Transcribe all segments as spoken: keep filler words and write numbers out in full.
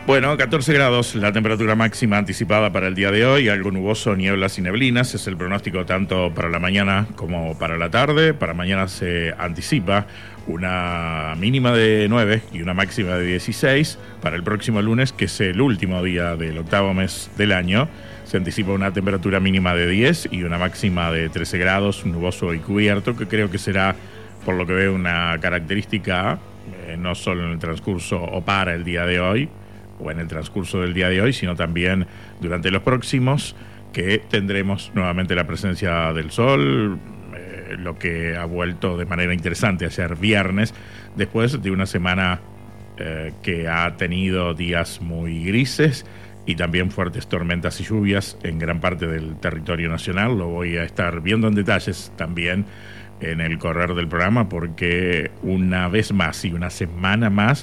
Bueno, catorce grados, la temperatura máxima anticipada para el día de hoy, algo nuboso, nieblas y neblinas, es el pronóstico tanto para la mañana como para la tarde. Para mañana se anticipa una mínima de nueve y una máxima de dieciséis. Para el próximo lunes, que es el último día del octavo mes del año, se anticipa una temperatura mínima de diez y una máxima de trece grados, nuboso y cubierto, que creo que será, por lo que veo, una característica, eh, no solo en el transcurso o para el día de hoy, o en el transcurso del día de hoy, sino también durante los próximos, que tendremos nuevamente la presencia del sol, eh, lo que ha vuelto de manera interesante a ser viernes, después de una semana eh, que ha tenido días muy grises y también fuertes tormentas y lluvias en gran parte del territorio nacional. Lo voy a estar viendo en detalles también en el correr del programa, porque una vez más y una semana más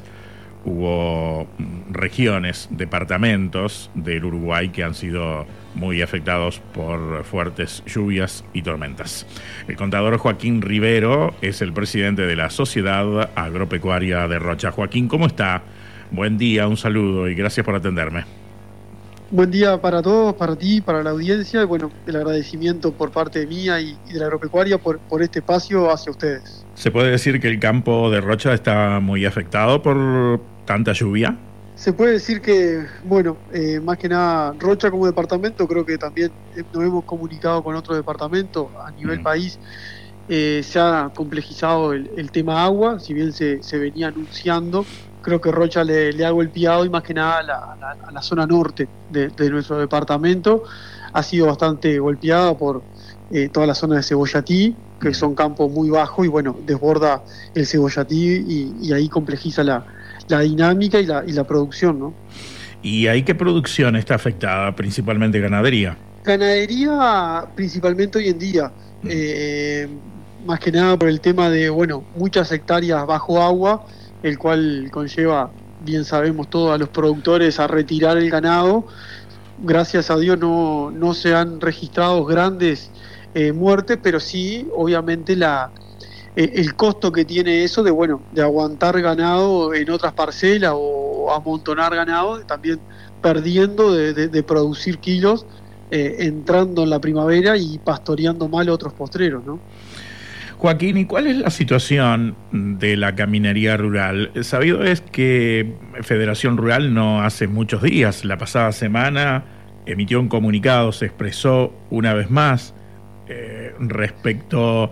hubo regiones, departamentos del Uruguay que han sido muy afectados por fuertes lluvias y tormentas. El contador Joaquín Rivero es el presidente de la Sociedad Agropecuaria de Rocha. Joaquín, ¿cómo está? Buen día, un saludo y gracias por atenderme. Buen día para todos, para ti, para la audiencia, y bueno, el agradecimiento por parte mía y, y de la agropecuaria por, por este espacio hacia ustedes. ¿Se puede decir que el campo de Rocha está muy afectado por tanta lluvia? Se puede decir que, bueno, eh, más que nada Rocha como departamento, creo que también nos hemos comunicado con otros departamentos a nivel mm. país. Eh, se ha complejizado el, el tema agua, si bien se, se venía anunciando. Creo que Rocha le, le ha golpeado, y más que nada a la, la, a la zona norte de, de nuestro departamento. Ha sido bastante golpeada por eh, toda la zona de Cebollatí, que son campos muy bajos, y bueno, desborda el Cebollatí y, y ahí complejiza la, la dinámica y la, y la producción, ¿no? ¿Y ahí qué producción está afectada? Principalmente ganadería. Ganadería principalmente hoy en día, mm. eh, más que nada por el tema de, bueno, muchas hectáreas bajo agua, el cual conlleva, bien sabemos todos, a los productores a retirar el ganado. Gracias a Dios no, no se han registrado grandes eh, muertes, pero sí, obviamente, la, eh, el costo que tiene eso de, bueno, de aguantar ganado en otras parcelas o amontonar ganado, también perdiendo de, de, de producir kilos, eh, entrando en la primavera y pastoreando mal otros postreros, ¿no? Joaquín, ¿y cuál es la situación de la caminería rural? Sabido es que Federación Rural no hace muchos días, la pasada semana, emitió un comunicado, se expresó una vez más eh, respecto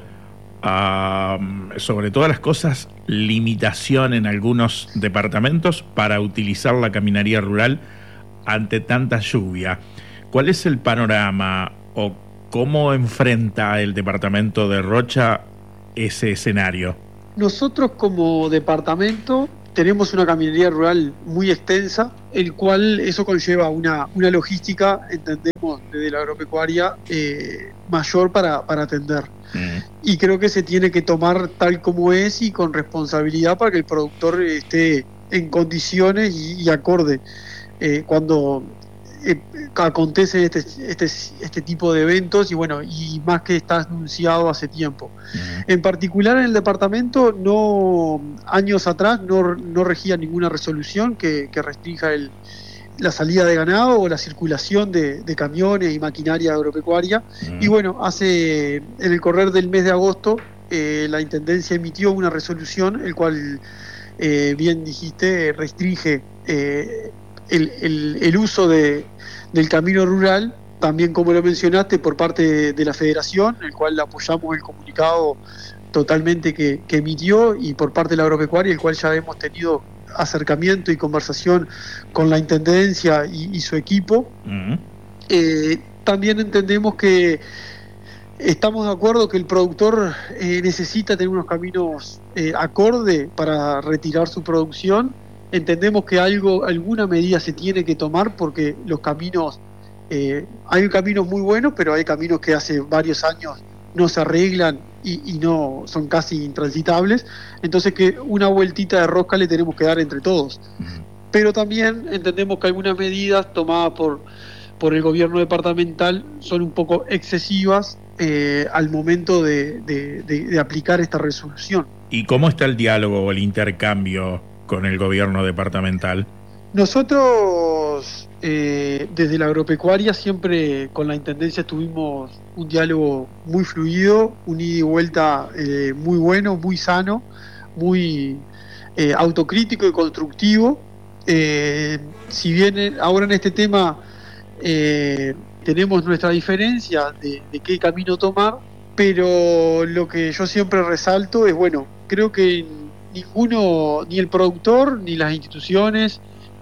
a, sobre todas las cosas, limitación en algunos departamentos para utilizar la caminería rural ante tanta lluvia. ¿Cuál es el panorama o cómo enfrenta el departamento de Rocha ese escenario? Nosotros como departamento tenemos una caminería rural muy extensa, el cual eso conlleva una, una logística, entendemos desde la agropecuaria, eh, mayor para, para atender. Mm. Y creo que se tiene que tomar tal como es y con responsabilidad para que el productor esté en condiciones y, y acorde. Eh, cuando Eh, acontece este, este, este tipo de eventos, y bueno, y más que está anunciado hace tiempo. Uh-huh. En particular en el departamento, no años atrás no, no regía ninguna resolución que, que restrinja el, la salida de ganado o la circulación de, de camiones y maquinaria agropecuaria. Uh-huh. Y bueno, hace en el correr del mes de agosto eh, la Intendencia emitió una resolución, el cual, eh, bien dijiste, restringe eh, El, el, el uso de, del camino rural, también como lo mencionaste, por parte de, de la Federación, el cual apoyamos el comunicado totalmente que, que emitió, y por parte de la agropecuaria, el cual ya hemos tenido acercamiento y conversación con la Intendencia y, y su equipo. Uh-huh. Eh, también entendemos que estamos de acuerdo que el productor eh, necesita tener unos caminos eh, acorde para retirar su producción. Entendemos que algo, alguna medida se tiene que tomar, porque los caminos, eh, hay caminos muy buenos, pero hay caminos que hace varios años no se arreglan y, y no son casi intransitables. Entonces, que una vueltita de rosca le tenemos que dar entre todos. Uh-huh. Pero también entendemos que algunas medidas tomadas por, por el gobierno departamental son un poco excesivas eh, al momento de, de, de, de aplicar esta resolución. ¿Y cómo está el diálogo o el intercambio con el gobierno departamental? Nosotros, eh, desde la agropecuaria, siempre con la Intendencia tuvimos un diálogo muy fluido, un ida y vuelta eh, muy bueno, muy sano, muy eh, autocrítico y constructivo. Eh, si bien ahora en este tema eh, tenemos nuestra diferencia de, de qué camino tomar, pero lo que yo siempre resalto es, bueno, creo que ninguno, ni el productor, ni las instituciones,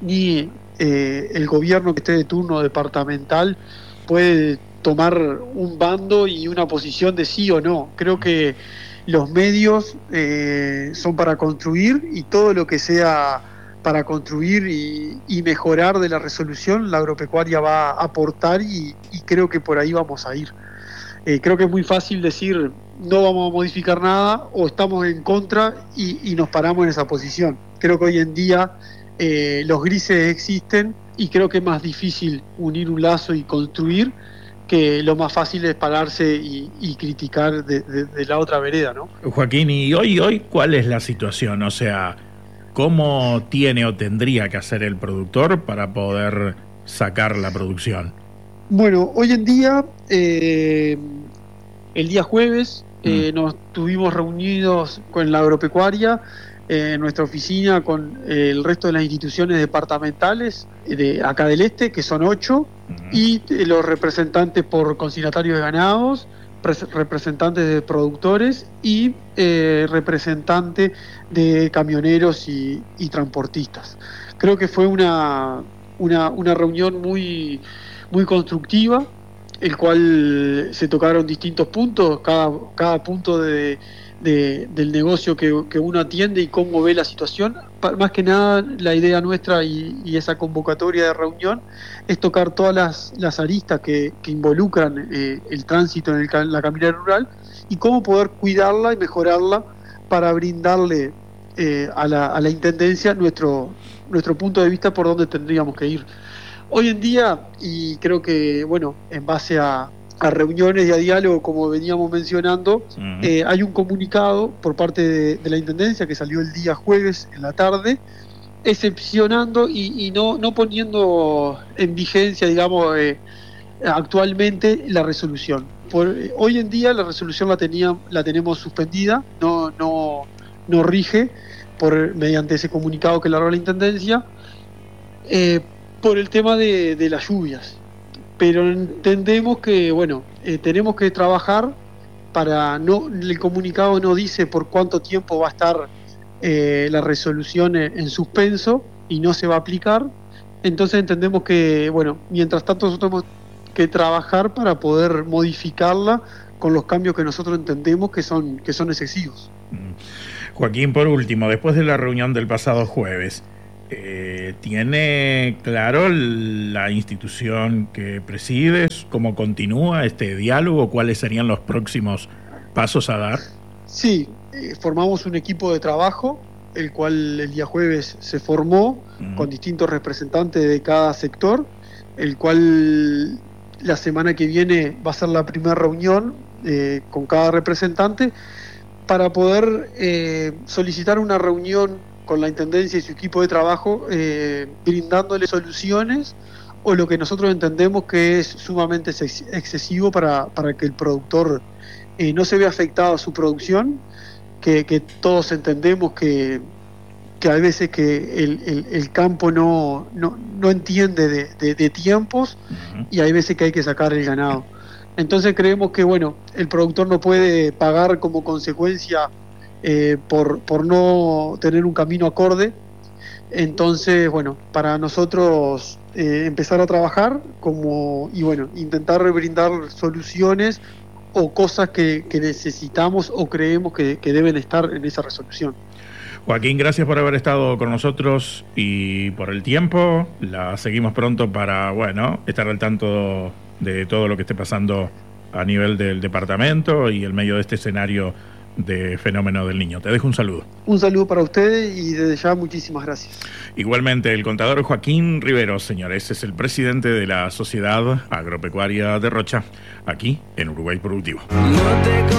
ni eh, el gobierno que esté de turno departamental puede tomar un bando y una posición de sí o no. Creo que los medios eh, son para construir, y todo lo que sea para construir y, y mejorar de la resolución, la agropecuaria va a aportar, y, y creo que por ahí vamos a ir. Eh, creo que es muy fácil decir no vamos a modificar nada, o estamos en contra y, y nos paramos en esa posición. Creo que hoy en día eh, los grises existen, y creo que es más difícil unir un lazo y construir, que lo más fácil es pararse y, y criticar de, de, de la otra vereda, ¿no? Joaquín, ¿y hoy, hoy cuál es la situación? O sea, ¿cómo tiene o tendría que hacer el productor para poder sacar la producción? Bueno, hoy en día, eh, el día jueves, eh, mm. nos tuvimos reunidos con la agropecuaria, eh, en nuestra oficina, con eh, el resto de las instituciones departamentales de acá del este, que son ocho, uh-huh. y eh, los representantes por consignatarios de ganados, representantes de productores y eh, representantes de camioneros y, y transportistas. Creo que fue una, una, una reunión muy, muy constructiva, el cual se tocaron distintos puntos, cada, cada punto de, de, del negocio que, que uno atiende y cómo ve la situación. Más que nada, la idea nuestra y, y esa convocatoria de reunión es tocar todas las, las aristas que, que involucran eh, el tránsito en, el, en la caminera rural, y cómo poder cuidarla y mejorarla para brindarle eh, a, la, a la Intendencia nuestro, nuestro punto de vista por dónde tendríamos que ir. Hoy en día, y creo que, bueno, en base a, a reuniones y a diálogo, como veníamos mencionando, uh-huh. eh, hay un comunicado por parte de, de la Intendencia que salió el día jueves en la tarde, excepcionando y, y no, no poniendo en vigencia, digamos, eh, actualmente la resolución. Por, eh, hoy en día la resolución la, tenía, la tenemos suspendida, no, no, no rige por, mediante ese comunicado que largó la Intendencia, eh, por el tema de, de las lluvias. Pero entendemos que, bueno, eh, tenemos que trabajar para, no, el comunicado no dice por cuánto tiempo va a estar eh, la resolución en, en suspenso y no se va a aplicar. Entonces entendemos que, bueno, mientras tanto nosotros tenemos que trabajar para poder modificarla con los cambios que nosotros entendemos que son, que son excesivos. Joaquín, por último, después de la reunión del pasado jueves, Eh, ¿tiene claro la institución que presides cómo continúa este diálogo? ¿Cuáles serían los próximos pasos a dar? Sí, eh, formamos un equipo de trabajo, el cual el día jueves se formó uh-huh. con distintos representantes de cada sector, el cual la semana que viene va a ser la primera reunión eh, con cada representante para poder eh, solicitar una reunión con la Intendencia y su equipo de trabajo, eh, brindándole soluciones o lo que nosotros entendemos que es sumamente excesivo para, para que el productor eh, no se vea afectado a su producción, que, que todos entendemos que, que a veces que el, el, el campo no, no, no entiende de, de, de tiempos, uh-huh. y hay veces que hay que sacar el ganado. Entonces creemos que, bueno, el productor no puede pagar como consecuencia Eh, por, por no tener un camino acorde. Entonces, bueno, para nosotros eh, empezar a trabajar como y bueno, intentar brindar soluciones o cosas que, que necesitamos o creemos que, que deben estar en esa resolución. Joaquín, gracias por haber estado con nosotros y por el tiempo. La seguimos pronto para, bueno, estar al tanto de todo lo que esté pasando a nivel del departamento y en medio de este escenario de fenómeno del Niño. Te dejo un saludo. Un saludo para ustedes y desde ya muchísimas gracias. Igualmente, el contador Joaquín Riveros, señores, es el presidente de la Sociedad Agropecuaria de Rocha, aquí en Uruguay Productivo. No te